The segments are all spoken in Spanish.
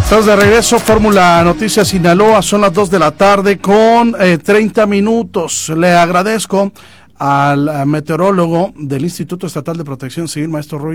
Estamos de regreso, Fórmula Noticias Sinaloa, son las 2 de la tarde con 30 minutos. Le agradezco al meteorólogo del Instituto Estatal de Protección Civil, maestro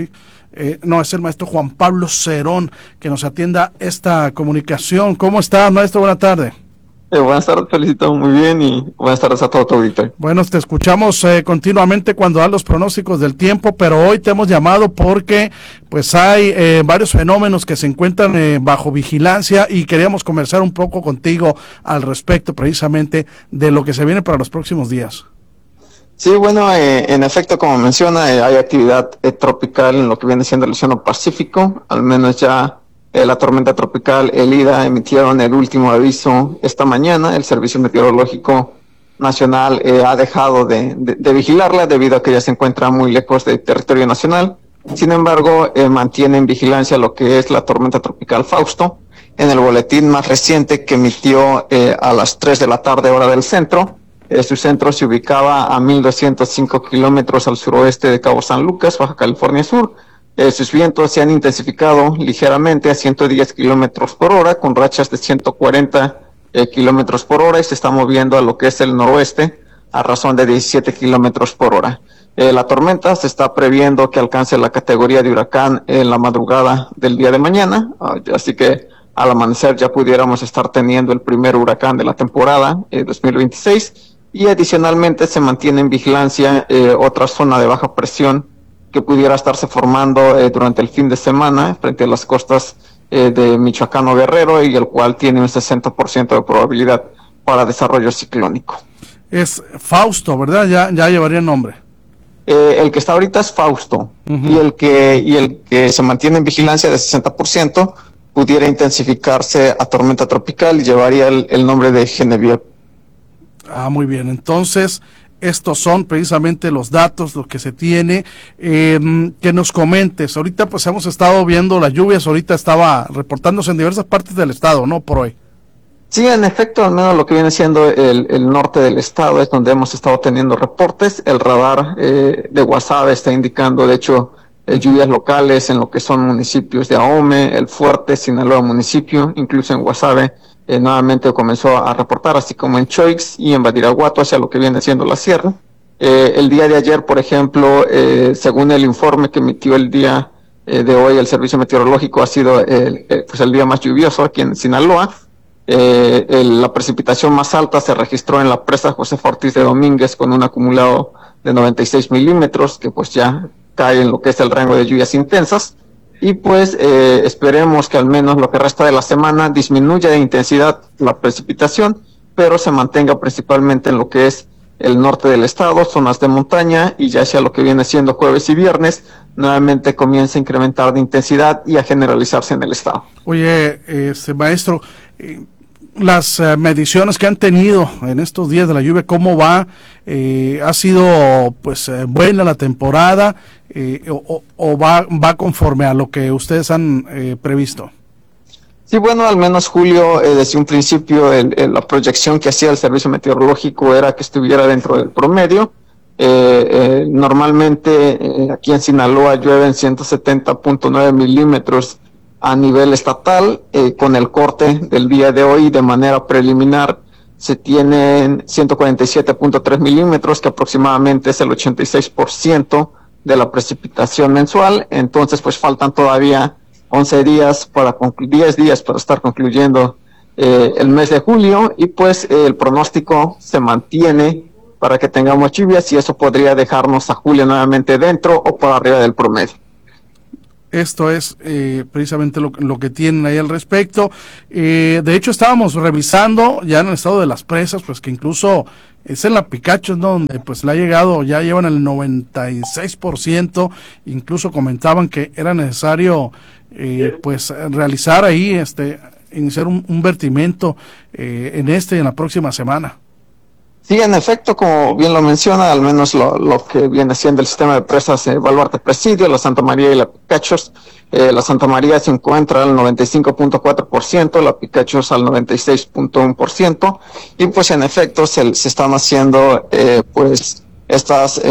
es el maestro Juan Pablo Cerón, que nos atienda esta comunicación. ¿Cómo está, maestro? Buenas tardes. Buenas tardes, felicito muy bien y buenas tardes a todo tu auditorio. Bueno, te escuchamos continuamente cuando das los pronósticos del tiempo, pero hoy te hemos llamado porque pues hay varios fenómenos que se encuentran bajo vigilancia y queríamos conversar un poco contigo al respecto precisamente de lo que se viene para los próximos días. Sí, bueno, en efecto, como menciona, hay actividad tropical en lo que viene siendo el Océano Pacífico, al menos ya la tormenta tropical Elida emitieron el último aviso esta mañana. El Servicio Meteorológico Nacional ha dejado de vigilarla debido a que ya se encuentra muy lejos del territorio nacional. Sin embargo, mantiene en vigilancia lo que es la tormenta tropical Fausto. En el boletín más reciente que emitió a las 3 de la tarde hora del centro, su centro se ubicaba a 1,205 kilómetros al suroeste de Cabo San Lucas, Baja California Sur. Sus vientos se han intensificado ligeramente a 110 kilómetros por hora, con rachas de 140 kilómetros por hora, y se está moviendo a lo que es el noroeste a razón de 17 kilómetros por hora. La tormenta se está previendo que alcance la categoría de huracán en la madrugada del día de mañana, así que al amanecer ya pudiéramos estar teniendo el primer huracán de la temporada 2026, y adicionalmente se mantiene en vigilancia otra zona de baja presión que pudiera estarse formando durante el fin de semana frente a las costas de Michoacán o Guerrero, y el cual tiene un 60% de probabilidad para desarrollo ciclónico. Es Fausto, ¿verdad? Ya llevaría el nombre. El que está ahorita es Fausto, y el que se mantiene en vigilancia de 60% pudiera intensificarse a tormenta tropical y llevaría el nombre de Genevieve. Muy bien, entonces estos son precisamente los datos, lo que se tiene. Que nos comentes, ahorita pues hemos estado viendo las lluvias, ahorita estaba reportándose en diversas partes del estado, ¿no? Por hoy. Sí, en efecto, al menos lo que viene siendo el norte del estado es donde hemos estado teniendo reportes. El radar de Guasave está indicando, de hecho, lluvias locales en lo que son municipios de Ahome, El Fuerte, Sinaloa municipio, incluso en Guasave nuevamente comenzó a reportar, así como en Choix y en Badiraguato, hacia lo que viene siendo la sierra. El día de ayer, por ejemplo, según el informe que emitió el día de hoy el Servicio Meteorológico, ha sido pues el día más lluvioso aquí en Sinaloa. La precipitación más alta se registró en la presa Josefa Ortiz de Domínguez con un acumulado de 96 milímetros, que pues ya cae en lo que es el rango de lluvias intensas. Y pues esperemos que al menos lo que resta de la semana disminuya de intensidad la precipitación, pero se mantenga principalmente en lo que es el norte del estado, zonas de montaña, y ya hacia lo que viene siendo jueves y viernes, nuevamente comienza a incrementar de intensidad y a generalizarse en el estado. Oye, maestro, las mediciones que han tenido en estos días de la lluvia, ¿cómo va? ¿Ha sido pues buena la temporada o va conforme a lo que ustedes han previsto? Sí, bueno, al menos julio, desde un principio, la proyección que hacía el Servicio Meteorológico era que estuviera dentro del promedio. Normalmente aquí en Sinaloa llueven 170.9 milímetros a nivel estatal. Con el corte del día de hoy, de manera preliminar, se tienen 147.3 milímetros, que aproximadamente es el 86% de la precipitación mensual. Entonces, pues faltan todavía 11 días 10 días para estar concluyendo el mes de julio, y pues el pronóstico se mantiene para que tengamos lluvias, y eso podría dejarnos a julio nuevamente dentro o por arriba del promedio. Esto es precisamente lo que tienen ahí al respecto. De hecho, estábamos revisando ya en el estado de las presas, pues que incluso es en la Picacho, ¿no? Donde pues le ha llegado, ya llevan el 96%, incluso comentaban que era necesario pues realizar ahí, iniciar un vertimiento en la próxima semana. Sí, en efecto, como bien lo menciona, al menos lo que viene siendo el sistema de presas Baluarte Presidio, la Santa María y la Picachos. La Santa María se encuentra al 95.4%, la Picachos al 96.1%, y pues en efecto se están haciendo pues estas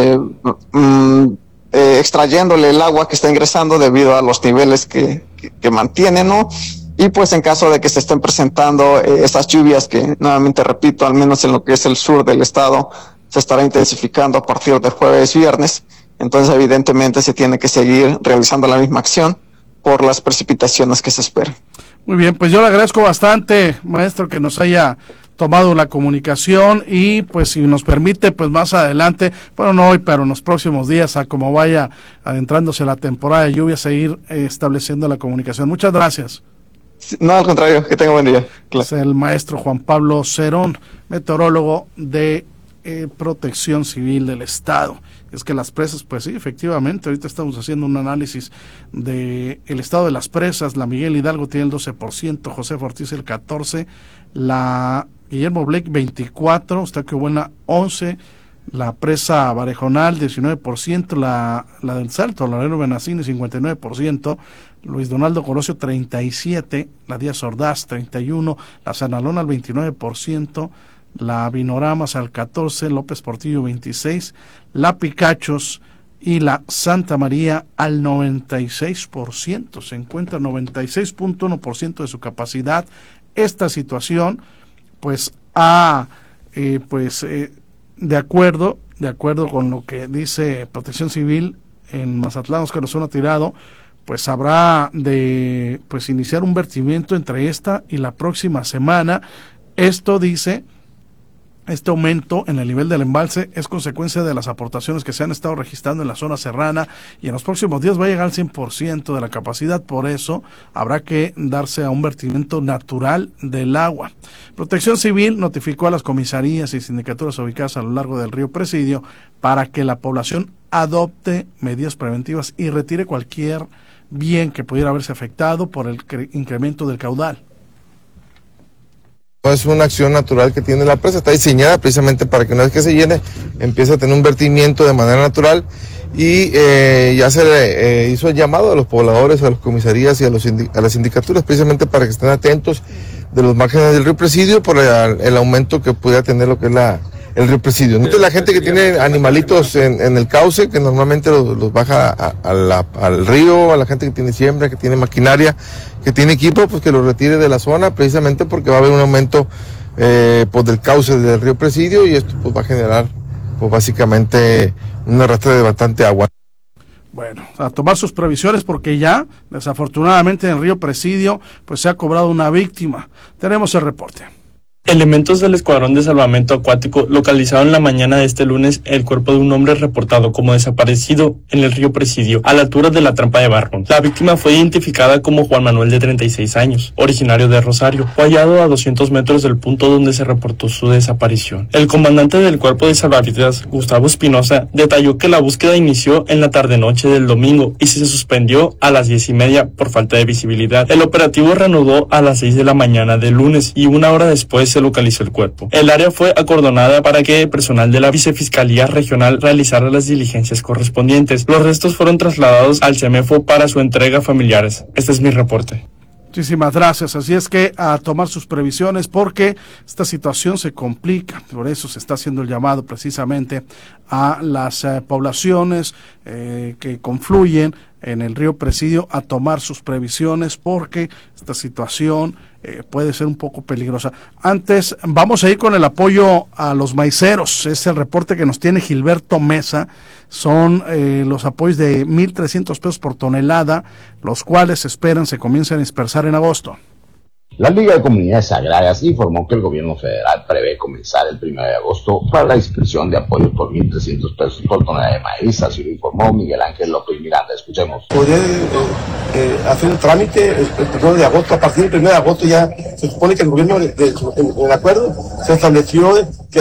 extrayéndole el agua que está ingresando debido a los niveles que mantienen, ¿no? Y pues en caso de que se estén presentando estas lluvias que, nuevamente repito, al menos en lo que es el sur del estado, se estará intensificando a partir de jueves, viernes, entonces evidentemente se tiene que seguir realizando la misma acción por las precipitaciones que se esperan. Muy bien, pues yo le agradezco bastante, maestro, que nos haya tomado la comunicación y pues si nos permite, pues más adelante, bueno, no hoy, pero en los próximos días, a como vaya adentrándose la temporada de lluvia, seguir estableciendo la comunicación. Muchas gracias. No, al contrario, que tenga buen día. Claro. Es el maestro Juan Pablo Cerón, meteorólogo de Protección Civil del Estado. Es que las presas, pues sí, efectivamente, ahorita estamos haciendo un análisis de el estado de las presas. La Miguel Hidalgo tiene el 12%, José Ortiz el 14%, la Guillermo Blake 24%, Eustaquio Buena 11%, la presa Varejonal 19%, la del Salto, Laredo Benacini 59%, Luis Donaldo Colosio 37%, la Díaz Ordaz 31%, la Sanalón al 29%, la Vinoramas al 14%, López Portillo 26%, la Picachos y la Santa María al 96%, se encuentra 96.1% de su capacidad. Esta situación pues de acuerdo con lo que dice Protección Civil en Mazatlán, Óscar Osuna Tirado, pues habrá de pues iniciar un vertimiento entre esta y la próxima semana. Esto dice, este aumento en el nivel del embalse es consecuencia de las aportaciones que se han estado registrando en la zona serrana y en los próximos días va a llegar al 100% de la capacidad. Por eso habrá que darse a un vertimiento natural del agua. Protección Civil notificó a las comisarías y sindicaturas ubicadas a lo largo del río Presidio para que la población adopte medidas preventivas y retire cualquier bien que pudiera haberse afectado por el incremento del caudal. Es una acción natural que tiene la presa, está diseñada precisamente para que una vez que se llene empiece a tener un vertimiento de manera natural y ya se le hizo el llamado a los pobladores, a las comisarías y a las sindicaturas precisamente para que estén atentos de los márgenes del río Presidio por el aumento que pudiera tener lo que es el río Presidio. Entonces la gente que tiene animalitos en el cauce, que normalmente los baja al río, a la gente que tiene siembra, que tiene maquinaria, que tiene equipo, pues que los retire de la zona, precisamente porque va a haber un aumento pues del cauce del río Presidio y esto pues va a generar pues básicamente un arrastre de bastante agua. Bueno, a tomar sus previsiones porque ya, desafortunadamente, en el río Presidio, pues se ha cobrado una víctima. Tenemos el reporte. Elementos del Escuadrón de Salvamento Acuático localizaron en la mañana de este lunes el cuerpo de un hombre reportado como desaparecido en el río Presidio, a la altura de la trampa de Barrón. La víctima fue identificada como Juan Manuel, de 36 años, originario de Rosario, fue hallado a 200 metros del punto donde se reportó su desaparición. El comandante del Cuerpo de Salvavidas, Gustavo Espinosa, detalló que la búsqueda inició en la tarde-noche del domingo y se suspendió a las 10:30 por falta de visibilidad. El operativo reanudó a las 6 de la mañana del lunes y una hora después se localizó el cuerpo. El área fue acordonada para que el personal de la Vicefiscalía Regional realizara las diligencias correspondientes. Los restos fueron trasladados al CEMEFO para su entrega a familiares. Este es mi reporte. Muchísimas gracias. Así es que a tomar sus previsiones porque esta situación se complica. Por eso se está haciendo el llamado precisamente a las poblaciones que confluyen en el río Presidio a tomar sus previsiones porque esta situación puede ser un poco peligrosa. Antes vamos a ir con el apoyo a los maiceros. Es el reporte que nos tiene Gilberto Mesa. Son los apoyos de 1,300 pesos por tonelada, los cuales se comiencen a dispersar en agosto. La Liga de Comunidades Agrarias informó que el gobierno federal prevé comenzar el 1 de agosto para la dispersión de apoyo por 1,300 pesos por tonelada de maíz, así lo informó Miguel Ángel López Miranda. Escuchemos. Poder hacer el trámite el 1 de agosto. A partir del 1 de agosto ya se supone que el gobierno, en el acuerdo, se estableció que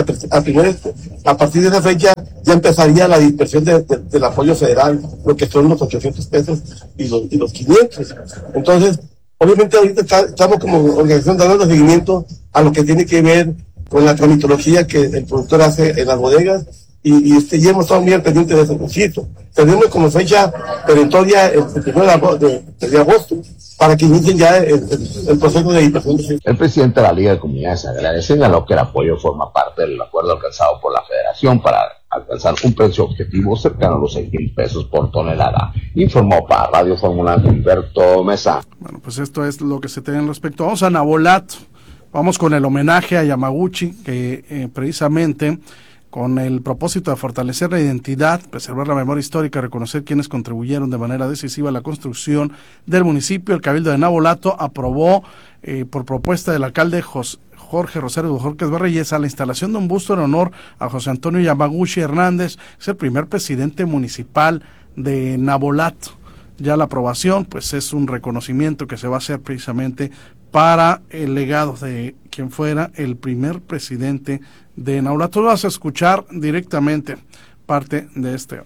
a partir de esa fecha ya empezaría la dispersión del apoyo federal, lo que son los 800 pesos y los 500. Entonces, obviamente ahorita estamos como organización dando seguimiento a lo que tiene que ver con la tramitología que el productor hace en las bodegas y ya hemos estado muy al pendiente de ese proceso. Tenemos como fecha perentoria el 1 de agosto para que inicien ya el proceso de dispersión. El presidente de la Liga de Comunidades Agrarias señaló que el apoyo forma parte del acuerdo alcanzado por la Federación para alcanzar un precio objetivo cercano a los 6,000 pesos por tonelada. Informó para Radio Fórmula Humberto Mesa. Bueno, pues esto es lo que se tiene al respecto. Vamos a Nabolato, vamos con el homenaje a Yamaguchi, que precisamente con el propósito de fortalecer la identidad, preservar la memoria histórica, reconocer quienes contribuyeron de manera decisiva a la construcción del municipio, el Cabildo de Nabolato aprobó por propuesta del alcalde Jorge Rosario Bojorquez Barreyesa la instalación de un busto en honor a José Antonio Yamaguchi Hernández. Es el primer presidente municipal de Nabolato. Ya la aprobación pues es un reconocimiento que se va a hacer precisamente para el legado de quien fuera el primer presidente de Nabolato. Vas a escuchar directamente parte de esta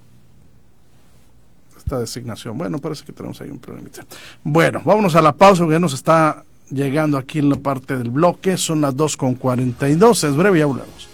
designación. Bueno, parece que tenemos ahí un problemita. Bueno, vámonos a la pausa, porque ya nos está llegando aquí en la parte del bloque. Son las 2:42, es breve y hablamos.